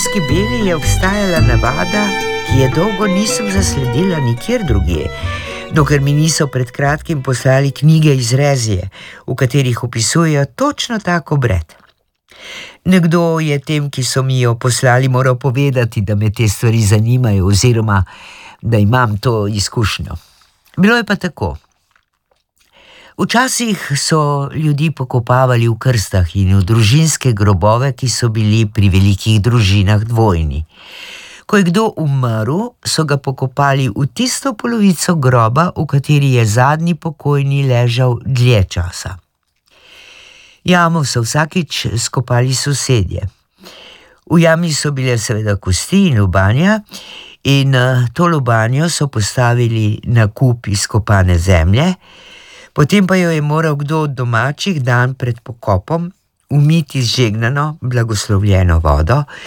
Kranjski Beli je obstajala navada, ki je dolgo nisem zasledila nikjer drugje, dokler mi niso pred kratkim poslali knjige iz Rezije, v katerih opisujejo točno tak obred. Nekdo je tem, ki so mi jo poslali, moral povedati, da me te stvari zanimajo oziroma da imam to izkušnjo. Bilo je pa tako. Včasih so ljudi pokopavali v krstah in v družinske grobove, ki so bili pri velikih družinah dvojni. Ko je kdo umrl, so ga pokopali v tisto polovico groba, v kateri je zadnji pokojni ležal dlje časa. Jamo so vsakič skopali sosedje. V jami so bile seveda kosti in lubanja in to lubanjo so postavili na kup izkopane zemlje, potem pa jo je moral kdo od domačih dan pred pokopom umiti z žegnano, blagoslovljeno vodo